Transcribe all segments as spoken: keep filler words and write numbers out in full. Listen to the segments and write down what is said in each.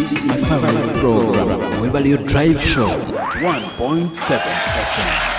This is my favorite program, Webalio Drive Show, one point seven F M.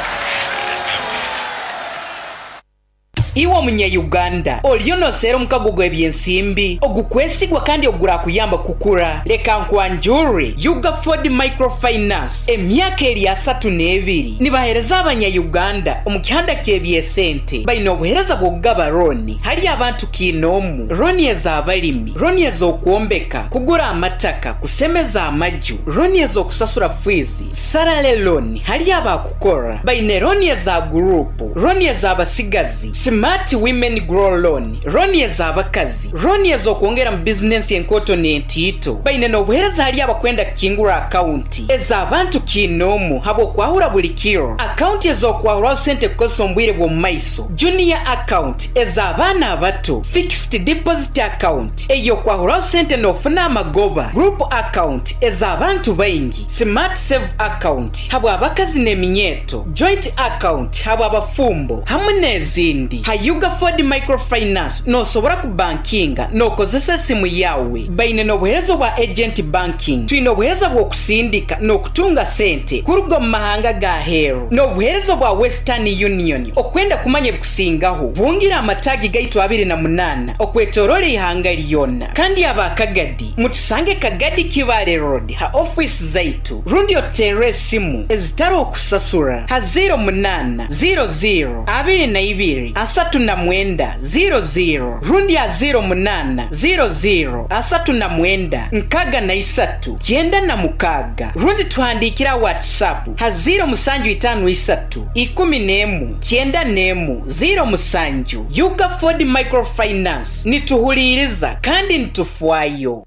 Iwo munya-Uganda olyonosera omukago gw'ebyensimbi ogukwesigwa kandi ogura kuyamba kukura leka nkwanjure Yuga Ford Microfinance emyaka eri asatu n'ebiri nibahereza abanya-Uganda omukihanda ky'ebyesente balina obuhereza bw'okugaba roni hali abantu kinoomu roni ez'abalimi roni ez'okwombeka kugura amataka kusemeza amaju roni ez'okusasula fiizi salary loan hali abakukora balina roni eza gurupu roni ez'abasigazi Smart Women Grow Loan, roni ez'abakazi, roni ez'okwongera mu bizinensi enkoto n'entiito. Balina n'obuhereza hali abakwenda kukingura akawunti ez'abantu kinoomu habw'okwahura buli kiro. Akawunti ez'okwahuraho sente kukozesa ombwire bw'omu maiso. Junior account ez'abaana abato. Fixed deposit account ey'okwahuraho sente n'ofuna amagoba. Group account ez'abantu baingi. Smart Save account habwa abakazi n'eminyeeto. Joint account habwa abafumbo hamwe n'ezindi. Yuga Ford Microfinance no sobora ku bankinga no kozesa simu yawe baine no buherezo bwa agent banking twino buherezo bwo kusindika no kutunga sente kurugo mahanga ga hero no buherezo bwa Western Union okwenda kumanya bikusingaho bungira amatagi gaitu abiri na munana okwetorole ihanga lyona kandi abakagadi mutusange Kagadi Kibale Road ha office zaitu rundi otere simu ezitaro okusasura ha zero munana zero zero abiri na ibiri asatu na mwenda zero zero rundi ya zero munana zero zero asatu na mwenda nkaga na isatu kienda na mukaga rundi tuhandikira WhatsApp ha zero musanju itanu isatu ikumi nemu kienda nemu zero musanju. Yuga Ford Microfinance nituhuliriza kandi nitufuayo.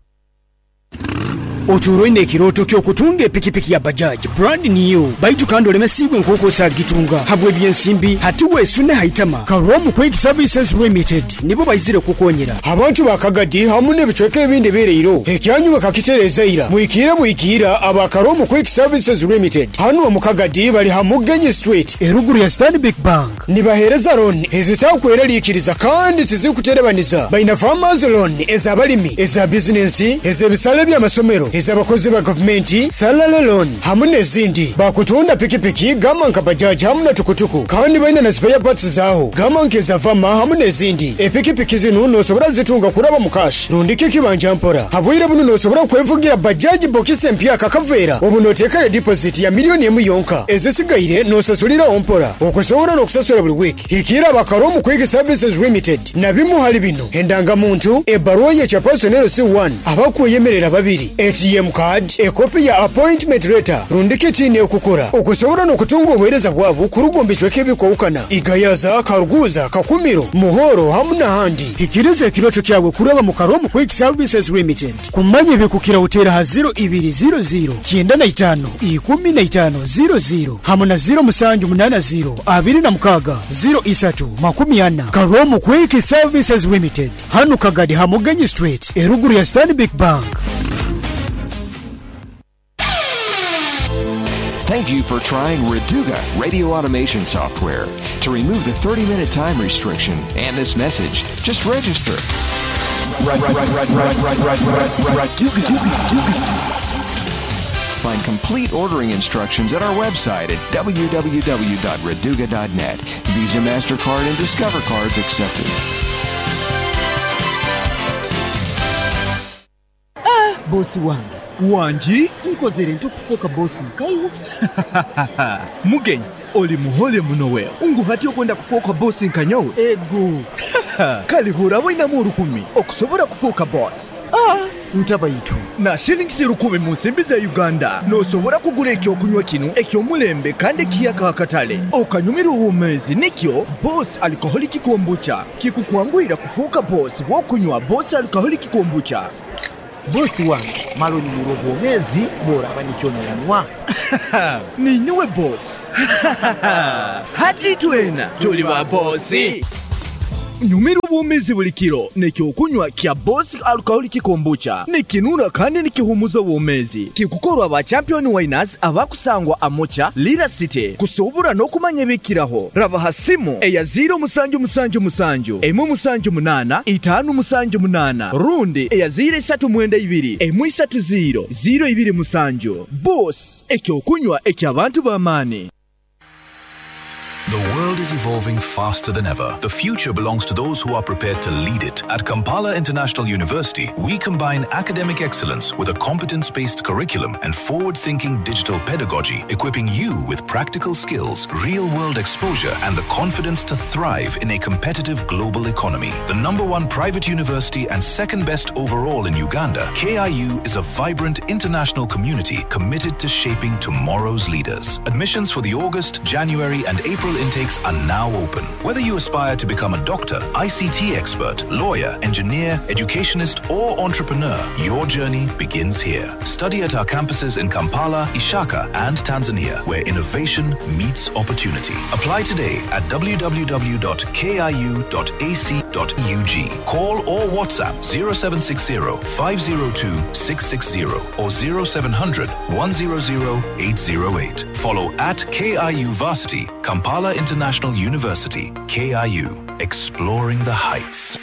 Oturoine ekiroto ky'okutunga epikipiki ya Bajaj brand new baitu kandi olemesibwe nkoko saligitunga habwe byensimbi hatiwe sune haitama Karomu Quick Services Limited nibo bayizire kukonyera abantu bakagadi hamune bichweke ebindi bireiro ekyanyu bakakitereza ira muikire muikira aba Karomu Quick Services Limited hano mukagadi bali hamugenye street eruguru ya Stanbic Bank nibahereza loan ezitaho kweraliikiriza kandi tizikuterebaniza baina farmers loan ezabalimi eza business ezebisale by'amasomero ezabakozi ba government salary loan hamune zindi bakutunda pikipiki gama nka Bajaj hamuna tukutuku kandi baina na spare parts zaho gama nkeza vama hamune zindi epikipiki zinu no sobora zitunga kuraba mukash rundike kibanja mpora habwira bunu no sobora kwevugira Bajaj box empia kakavera obunoteka ya deposit ya milioni emu yonka ezisigaire no sasulira ompora okusobora no kusasula buli week ikira bakaromu Quick Services Limited nabimu hali bino endanga muntu ebaruwa ya chapersonero C one abakuyemerera babiri A T M card, a copy ya appointment letter, rundike tini okukora. Okusobora no kutunga obuhereza bwabo kurugombe chweke kwa ukana. Igayaza, karuguza, kakumiro, muhoro, hamuna handi. Hikiriza ekirocho kyawe kuraba mu Karomu Quick Services Limited. Kumanye bikukira utera ha zero ibiri zero zero, kienda na itano, ikumi na itano zero zero, hamuna zero musanju munana zero, abiri na mukaga, zero isatu, makumi ana. Karomu Quick Services Limited. Hanu Kagadi Hamugenyi Street, eruguru ya Stanbic Bank. Thank you for trying Reduga radio automation software. To remove the thirty minute time restriction and this message, just register. Find complete ordering instructions at our website at w w w dot reduga dot net. Visa, MasterCard, and Discover cards accepted. Ah, bosi wangu. Wanji, nkozere ntukufoka bosi nkaiwo. Mugenyi, oli muhole munowe. Ungu hati okwenda kufoka bosi nkanyowe. Ego. Kali hurabo inamu rukumi. Okusobora kufoka boss. Ah, ntaba yitu. Na shillings rukumi musimbi za Uganda. No sobora kugura ekyo kunywa kinu, ekyo mulembe kandi kiyaka akatale. Okanyumira uwumezi nikyo boss alcoholic kombucha. Kikukwangwira kufoka boss wokunywa boss alcoholic kombucha. Bosi wangu, maloni murobo mezi, bora banikyo nanywa. Ninywe boss. Hati tuena, tuli ba bossi. nyumira ubumizi buli kiro nekyokunywa kya Boss Alcoholic Kombucha nikinuna kandi nikihumuza ubumizi kikukorwa ba champion winners abakusangwa amocha Lira City kusobura no kumanya bikiraho raba hasimu eya zero musanju musanju musanju emu musanju munana itanu musanju munana rundi eya zero isatu mwenda ibiri emu isatu zero zero ibiri musanju Boss ekyokunywa ekyabantu bamani. The world is evolving faster than ever. The future belongs to those who are prepared to lead it. At Kampala International University, we combine academic excellence with a competence-based curriculum and forward-thinking digital pedagogy, equipping you with practical skills, real-world exposure, and the confidence to thrive in a competitive global economy. The number one private university and second best overall in Uganda, K I U is a vibrant international community committed to shaping tomorrow's leaders. Admissions for the August, January, and April intakes are now open. Whether you aspire to become a doctor, I C T expert, lawyer, engineer, educationist, or entrepreneur, your journey begins here. Study at our campuses in Kampala, Ishaka, and Tanzania, where innovation meets opportunity. Apply today at w w w dot k i u dot a c dot u g. Call or WhatsApp zero seven six zero, five zero two, six six zero or zero seven zero zero, one zero zero, eight zero eight. Follow at K I U Varsity, Kampala International University, K I U, exploring the heights.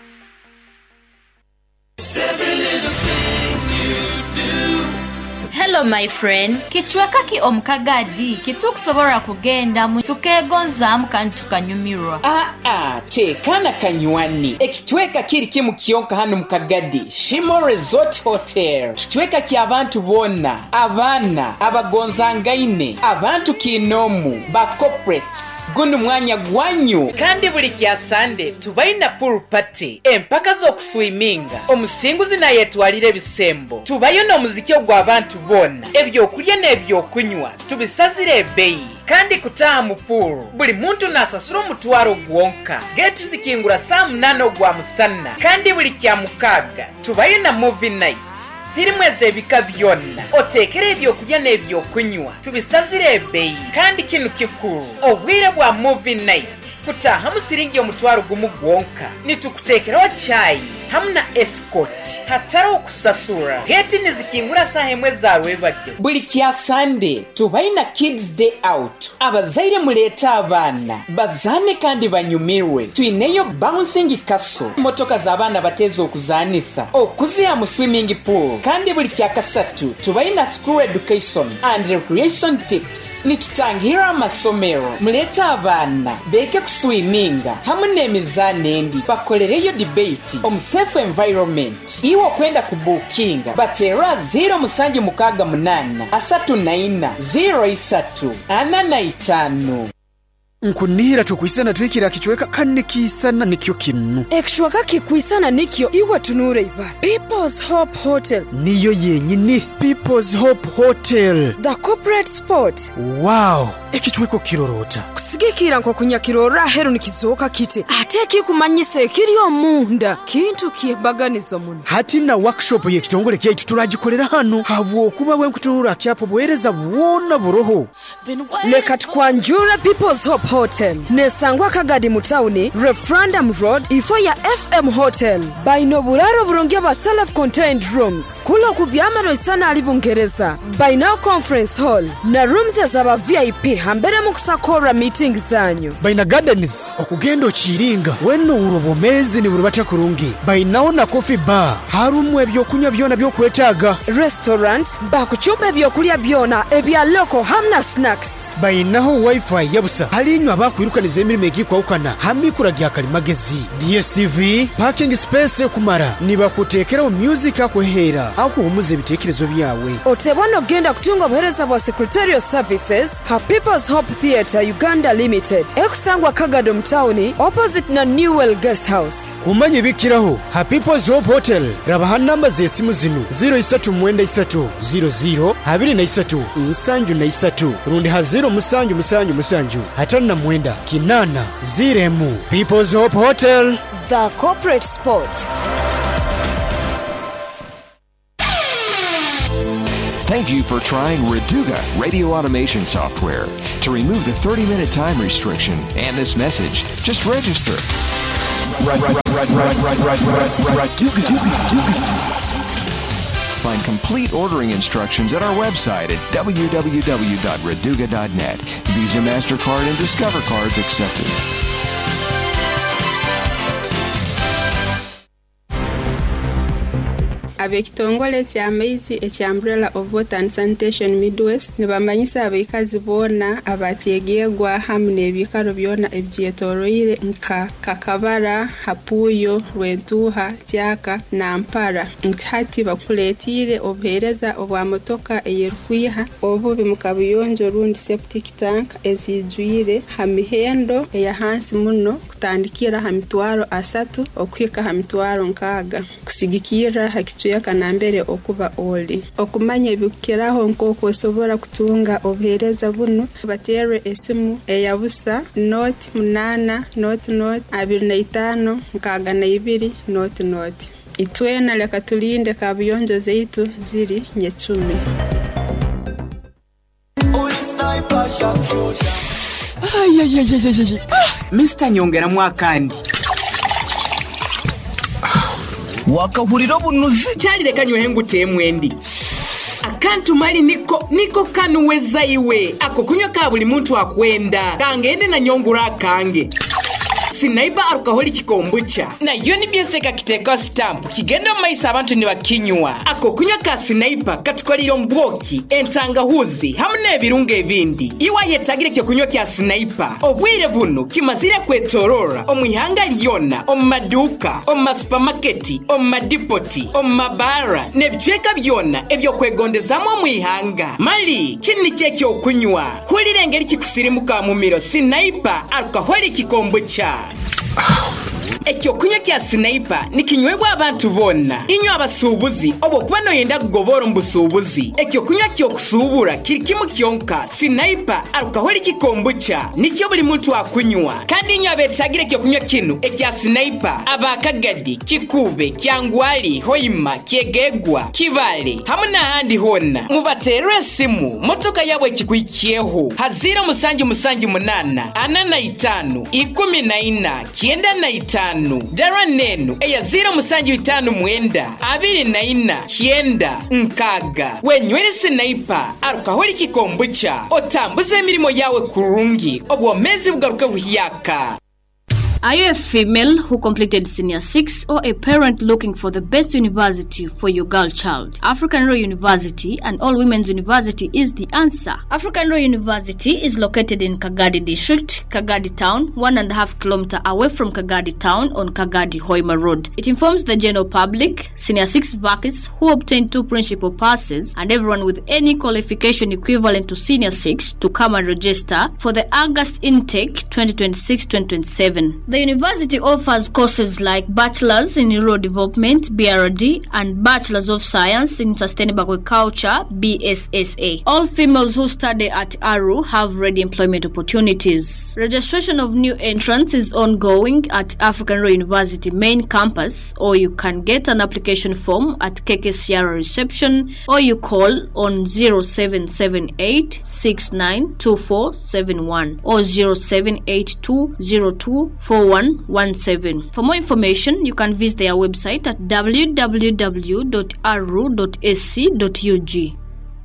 Hello my friend, kichweka ki omukagadi kitukusobora kugenda mu tukegonzamu kandi tukanyumirwa. Ah ah, tekana kanywani. Ekitweka kiri kimu kiyonka hano mukagadi. Shimo Resort Hotel. Kitweka ky'abantu bonna, abana, abagonzangaine, abantu kinomu, ba corporates. Guno mwanya gwanyu kandi buli kya Sunday tubaina pool party empaka z'okuswiminga omusinguzi naye yetwalira ebisembo tubayo n'omuziki gw'abantu bonna ebyokulya n'ebyokunywa tubisazire ebbeeyi kandi kutaha mu pool buli muntu nasasula omutwalo gwonka gate zikingura saa munana ogwa musana kandi buli kya mukaaga tubayo na movie night filimu ez'ebika byonna oteekera ebyokulya n'ebyokunywa tubisazire ebbeeyi kandi kino kikulu obwire bwa movie night kutaha mu siringi omutwalo gumu gwonka nitukuteekerawo chai hamu na escort hatari okusasura geti nizikingura saa emwe zaalwebadde buli kya Sunday tubaina kids day out abazaire muleeta abaana bazaane kandi banyumirwe tuineyo bouncing castle motoka z'abaana bateeza okuzaanisa okuziya mu swimming pool kandi buli kya kasatu tubaina school education and recreation tips nitutangira amasomero muleeta abaana beeke kuswiminga hamu n'emizaano endi bakolereyo debate omu safe environment iwo kwenda kubukinga batera zero musanju mukaga munana asatu na ina zero isatu ana na itano nkunira tukwisana twikira kichweka kanne kisana nikyo kinu ekishwaka kikwisana nikyo iwe tunure ibara People's Hope Hotel niyo yenyini People's Hope Hotel the corporate spot. Wow, ekichweko kirorota kusigikira nko kunyakirora hero nikizoka kite ate kikumanyise kiri omunda kintu kiebaganizo muno hati na workshop yekitongole kye tuturagikolera hano habwo kuba wenkutunura kyapo bwereza bwona buroho leka tukwanjura People's Hope Hotel nesangwa kagadi mutauni Referendum Road ifo ya F M Hotel baino buraro burongya ba self contained rooms kulo kubyamaro isana ali Bungereza baino conference hall na rooms za V I P hambere mu kusakora meeting zanyu baina gardens okugendo chiringa wenno urobomezi ni burubata kurungi bainawo na coffee bar harumu ebyokunywa byona byokwetaga restaurant bakuchumba ebyokulya byona ebya local hamna snacks bainaho wifi yabusa halinywa bakwirukaniza emirimo egikwawukana hamikura gya kalimagezi D S T V parking space kumara niba kutekera music akwehera akuhumuza ebitekerezo byawe otebona ogenda kutunga obuhereza bwa secretarial services ha People's Hope Theatre Uganda Limited ekusangwa Kagado mtauni opposite na Newell Guest House kumanye bikiraho ha People's Hope Hotel rabaha namba zesimu zinu zero isatu mwenda isatu zero zero habiri na isatu nsanju na isatu rundi ha zero musanju musanju musanju hatana na mwenda kinana ziremu People's Hope Hotel the corporate sport. Thank you for trying Reduga radio automation software. To remove the thirty minute time restriction and this message, just register. Find complete ordering instructions at our website at w w w dot raduga dot net. Visa, MasterCard, and Discover cards accepted. Ab'ekitongole ky'amaizi ekya Umbrella of Water and Sanitation Midwest nibamanyisa abaikazi boona abateegegwa hamu n'ebikaro byona ebyetoroire nka Kakabara, Hapuyo, Rwentuha, Tyaka na Mpara nti hati bakuleetire obuheereza obwa motoka eyerukwiha obubi mu kabuyonjo rundi septic tank ezijwire ha mihendo eya hansi muno kutandikira ha mitwaro asatu okuhika ha mitwaro nkaaga kusigikira hakitu kanambere okuba oli okumanya ebikiraho nkoko osobora kutunga obuheereza buno batere esimu eyabusa note munana note note abiri na itano nkaaga na ibiri note note itwena leka tulinde kabuyonjo zeitu ziri nyecumi. Ay ay ay ay ay. Mister Nyongera mwakandi. Wakahuriro bunuzi cyari reka nywe ngute mwendi akantu mali niko niko kanuweza iwe ako kunywa ka buli muntu akwenda kangende na nyongura kange Sinaiba alcoholi kikombucha na yoni byeseka kiteka stamp kigenda maisa abantu ni bakinywa ako kunywa ka Sinaiba katukoliro mbwoki entangahuzi hamne ebirunga ebindi iwa yetagire kyo kunywa kya Sinaiba obwire buno kimazire kwetorora omwihanga lyona omumaduka omusupermarket omumadipoti omumabara nebyeka byona ebyo kwegondezamo mwihanga mali kinni kyekyo kunywa hulire ngeri kikusirimuka mu miro Sinaiba alcoholi kikombucha ekyo kunywa kya Sinaiba nikinywebwa abantu bonna inyo abasubuzi obo kuba no yenda kugobora mbusubuzi ekyo kunywa kyo kusubura kiri kimu kyonka Sinaiba alcoholi kikombucha nikyo buli muntu akunywa kandi inyo abetagire kyo kunywa kinu ekya Sinaiba abakagadi kikube kyangwali hoima kyegegwa kibale hamuna handi hona mubaterwe simu motoka yabwe kikwikiyeho hazira musanji musanji munana anana itanu ikumi na ina kienda na itanu dara nenu eya zira musanji itanu mwenda abiri na ina kienda nkaga wenywere Sinaiba alcoholi kikombucha otambuze emirimo yawe kurungi obwomezi bugaruke buhiyaka. Are you a female who completed Senior six or a parent looking for the best university for your girl child? African Royal University, an all-women's university, is the answer. African Royal University is located in Kagadi District, Kagadi Town, one and a half kilometer away from Kagadi Town on Kagadi Hoima Road. It informs the general public, Senior six vacancies who obtain two principal passes, and everyone with any qualification equivalent to Senior six to come and register for the August intake twenty twenty-six twenty twenty-seven. The university offers courses like Bachelor's in Rural Development, B R D, and Bachelor's of Science in Sustainable Agriculture, B S S A. All females who study at A R U have ready employment opportunities. Registration of new entrants is ongoing at African Royal University main campus, or you can get an application form at K K C R reception, or you call on zero seven seven eight six nine two four seven one or zero seven eight two zero two four one one seven. For more information, you can visit their website at w w w dot a r u dot a c dot u g.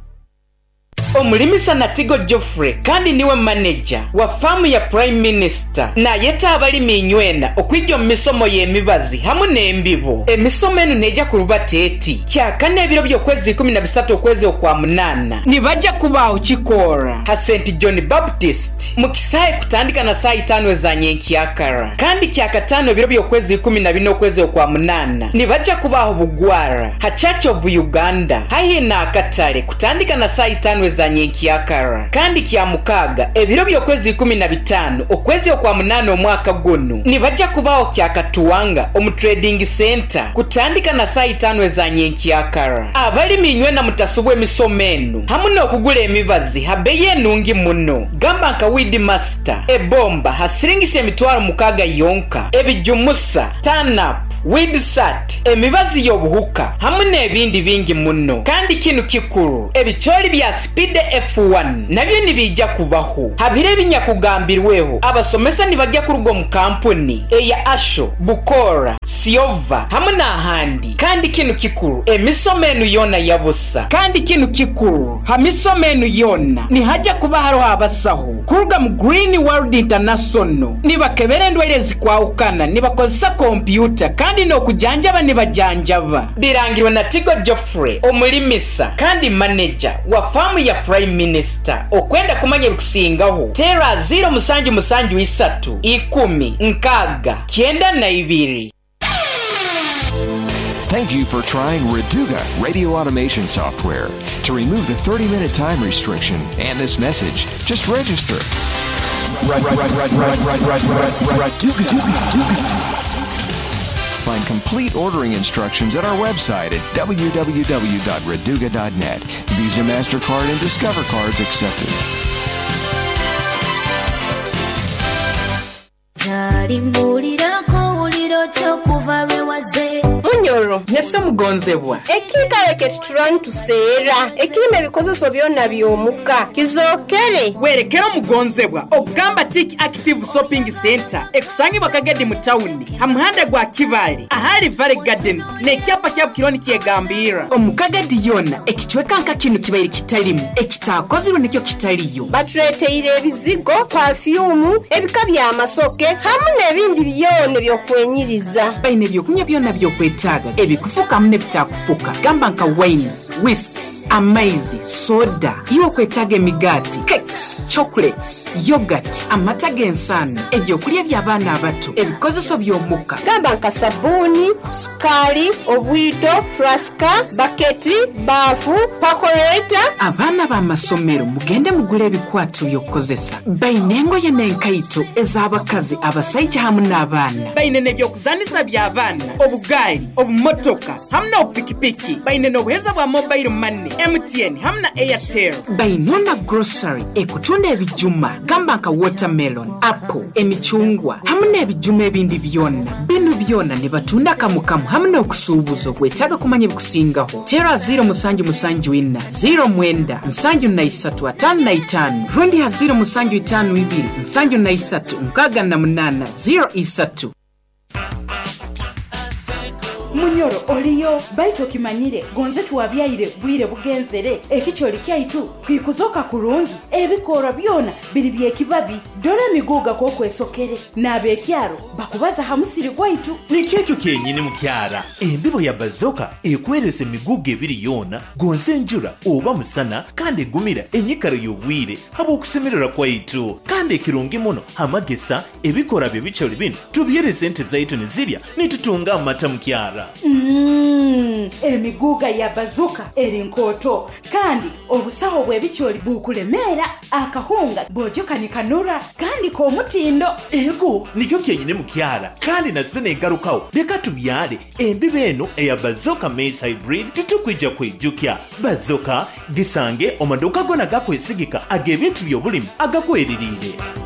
Omulimisa Natigo Geoffrey kandi niwe manager wa famu ya Prime Minister na yeta abalimi nywena okwijja mu misomo y'emibazi hamu n'embibo emisomo eno neja kurubateti kyakane ebiro by'okwezi kumi na bisatu okwezi okwa munana nibajja kubaaho kikora ha Saint John Baptist mu kisaye kutandika na saa itano za nyenkiyakara kandi kyakatano ebiro by'okwezi kumi na bina okwezi okwa munana nibajja kubaaho Bugwara ha Church of Uganda hahi na akatale kutandika na saa itano za nyenkiyakara kandi kya mukaga ebiro by'okwezi kumi na bitano okwezi okwa munana omwaka guno nibajja kubaaho kyakatuwanga omu trading center kutandika na saa itano za nyenkiyakara abalimi nywena mutasubwa emisomo eno hamu n'okugula emibazi habeyi enungi muno gamba nka Weed Master ebomba hasiringisa emitwalo mukaga yonka ebijumusa Tanap Widsat, emibazi y'obuhuka hamwe n'ebindi bingi muno. Kandi kinu kikuru ebicooli bya Speed F one nabyo nibijja kubaho. Habire binyakugambirweho abasomesa nibajja kurugo mu kampuni eya Asho, Bukora, Siova hamwe n'ahandi. Kandi kinu kikuru emisomenu yona yabusa. Kandi kinu kikuru hamisomenu yona ni hajja kuba haro abasaho kuruga mu Green World International nibakebera endwaire zikwawukana nibakozesa kompyuta kandi n'okujanjaba nibajanjaba. Birangirwa na Tigo Geoffrey omulimisa kandi manager wa famu ya Prime Minister. Okwenda kumanya ebikusingaho tera zero musanju musanju isatu ikumi nkaga kyenda na ibiri. Thank you for trying Reduga radio automation software. To remove the thirty minute time restriction and this message, just register. Find complete ordering instructions at our website at w w w dot reduga dot net. Visa, MasterCard, and Discover cards accepted. Munyoro yese mugonzebwa ekikale tutulani tuseera ekirime ebikozeso byonna by'omuka kizokere werekera mugonzebwa okugamba Tik Active Shopping Center ekusangibwa Kagedi mu town hamuhanda gwa Kibali ahali Valley Gardens n'ekyapa kya Kironi kyegambira omukagedi yonna ekichweka nka kinu kibaire kitalimu ekitakozirwe nekyo kitaliyo batuleteire ebizigo perfume ebika bya masoke hamu n'ebindi byone byokwenyiriza baine byokunya byonna byokwetaaga ebikufuka hamwe n'ebitakufuka gamba nka wines, whisks, amaizi, soda iwo kwetaaga emigati, cakes, chocolates, yogurt, amata g'ensano ebyokulya by'abaana abato ebikozeso by'omuka gamba nka sabuni, sukali, obwito, flaska, baketi, bafu, pakoleta. Abaana b'amasomero mugende mugule ebikwatu by'okukozesa baine engoye n'enkaito ez'abakazi abasajja hamwe n'abaana baine n'ebyokuzanisa by'abaana obugaali obumotoka hamwe n'obupikipiki baine n'obuheza bwa mobile money M T N hamwe na Airtel baine na grocery ekutunda ebijuma gamba nka watermelon, apple, emichungwa hamwe n'ebijuma ebindi byonna bino byonna ne batunda kamukamu hamwe n'okusuubuza okwetaaga kumanya ebikusingaho tera zero musanju musanju ina zero mwenda nsanju na isatu atano na itano rundi ya zero musanju itano ibiri nsanju na isatu nkaga na munana zero isatu. Munyoro oliyo baito kimanyire gonze tuwabyaire bwire bugenzere ekicholi kyaitu kwikuzoka kurungi ebikora byona biri byekibabi dore miguga ko kwesokere nabekyaro bakubaza hamusiri gwaitu nikyecho kenyine mukyara embibo ya bazoka ekwerese miguga ebiri yona gonze njura oba musana kandi gumira enyikaro y'obwire habo okusemerera kwaitu kandi ekirungi muno hamagesa ebikora bye bicholi bino tubyere sente zaitu nizirya nitutunga amata mukyara. Mmm, emiguga ya bazuka erinkoto kandi obusaho bwe bicholi bukulemera akahunga bojoka nikanura kandi ko mutindo ego nikyo kyenyine mukyara kandi nasene ngarukawo leka tubyale embibe eno eya bazoka maize hybrid tutukwijja kwejjukya bazoka gisange omaduka gona gakwesigika ag'ebintu by'obulimi agakweririre.